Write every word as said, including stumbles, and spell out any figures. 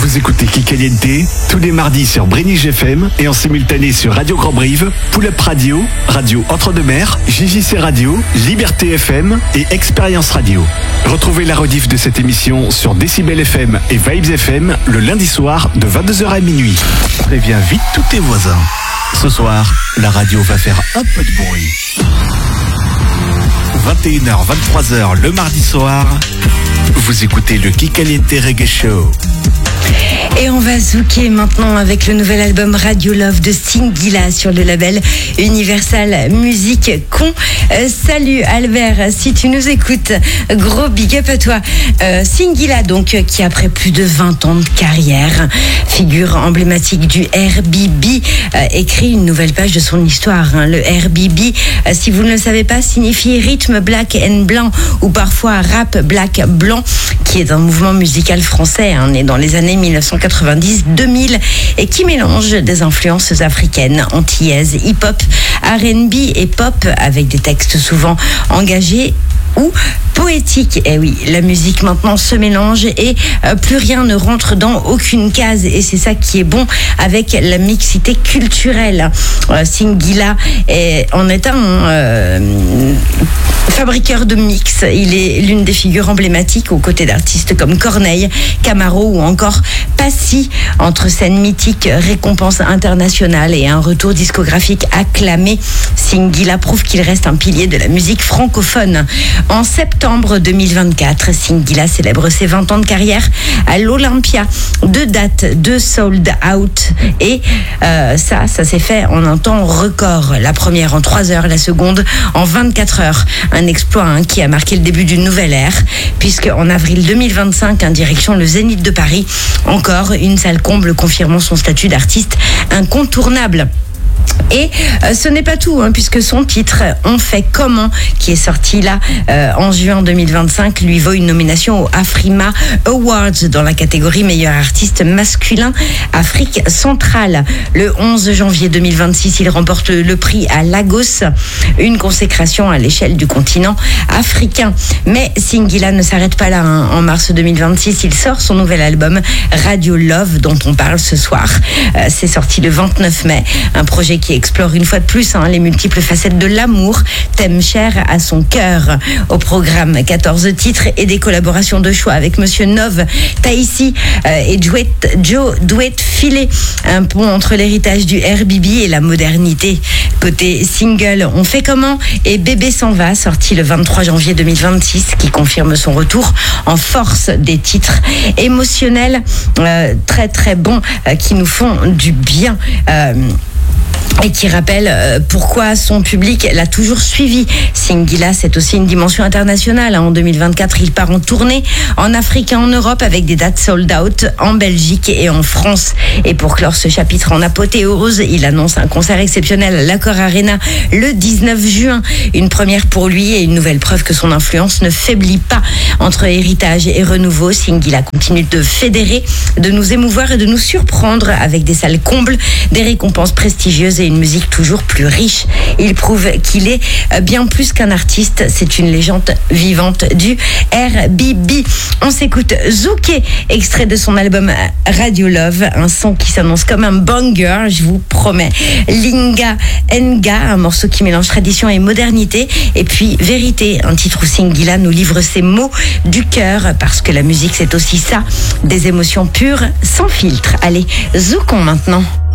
Vous écoutez Kikaliente tous les mardis sur Brénig F M et en simultané sur Radio Grand Brive, Pull Up Radio, Radio Entre-deux-Mers, J J C Radio, Liberté F M et Expérience Radio. Retrouvez la rediff de cette émission sur Décibel F M et Vibes F M le lundi soir de vingt-deux heures à minuit. Préviens vite tous tes voisins. Ce soir, la radio va faire un peu de bruit. vingt et une heures, vingt-trois heures le mardi soir, vous écoutez le Kikaliente Reggae Show. Et on va zouker maintenant avec le nouvel album Radio Love de Singila sur le label Universal Music Con. Euh, salut Albert, si tu nous écoutes, gros big up à toi. Euh, Singila donc, qui après plus de vingt ans de carrière, figure emblématique du R B B, euh, écrit une nouvelle page de son histoire. Hein. Le R B B, euh, si vous ne le savez pas, signifie rythme black and blanc ou parfois rap black blanc, qui est un mouvement musical français, hein, né dans les années mille neuf cent quatre-vingt-dix deux mille et qui mélange des influences africaines, antillaises, hip-hop, R and B et pop avec des textes souvent engagés ou poétique. Et oui, la musique maintenant se mélange et euh, plus rien ne rentre dans aucune case, et c'est ça qui est bon avec la mixité culturelle. Euh, Singila est, en est un euh, fabriqueur de mix. Il est l'une des figures emblématiques aux côtés d'artistes comme Corneille, Camaro ou encore Passy. Entre scène mythique, récompense internationale et un retour discographique acclamé, Singila prouve qu'il reste un pilier de la musique francophone. En septembre deux mille vingt-quatre, Singila célèbre ses vingt ans de carrière à l'Olympia. Deux dates, deux sold out. Et euh, ça, ça s'est fait en un temps record. La première en trois heures, la seconde en vingt-quatre heures. Un exploit hein, qui a marqué le début d'une nouvelle ère, puisque en avril deux mille vingt-cinq, en direction le Zénith de Paris, encore une salle comble confirmant son statut d'artiste incontournable. Et euh, ce n'est pas tout, hein, puisque son titre « On fait comment » qui est sorti là euh, en juin deux mille vingt-cinq lui vaut une nomination au Afrima Awards dans la catégorie meilleur artiste masculin Afrique centrale. Le onze janvier deux mille vingt-six, il remporte le prix à Lagos, une consécration à l'échelle du continent africain. Mais Singila ne s'arrête pas là. Hein. En mars deux mille vingt-six, il sort son nouvel album Radio Love dont on parle ce soir. Euh, c'est sorti le vingt-neuf mai, un projet qui explore une fois de plus hein, les multiples facettes de l'amour, thème cher à son cœur. Au programme, quatorze titres et des collaborations de choix avec Monsieur Nov, Taïsi euh, et Joe, Joe Douet Filet. Un pont entre l'héritage du R B B et la modernité. Côté single, On fait comment et Bébé s'en va, sorti le vingt-trois janvier deux mille vingt-six, qui confirme son retour en force. Des titres émotionnels euh, très très bons euh, qui nous font du bien. Euh, et qui rappelle euh, pourquoi son public l'a toujours suivi. Singila, c'est aussi une dimension internationale. En deux mille vingt-quatre, il part en tournée en Afrique et en Europe avec des dates sold out en Belgique et en France. Et pour clore ce chapitre en apothéose, il annonce un concert exceptionnel à l'Accor Arena le dix-neuf juin. Une première pour lui et une nouvelle preuve que son influence ne faiblit pas. Entre héritage et renouveau, Singila continue de fédérer, de nous émouvoir et de nous surprendre avec des salles combles, des récompenses prestigieuses et une musique toujours plus riche. Il prouve qu'il est bien plus qu'un artiste, c'est une légende vivante du R B B. On s'écoute Zouké, extrait de son album Radio Love, un son qui s'annonce comme un banger, je vous promets. Linga Nga, un morceau qui mélange tradition et modernité, et puis Vérité, un titre où Singila nous livre ses mots du cœur, parce que la musique c'est aussi ça, des émotions pures sans filtre. Allez, zoukons maintenant.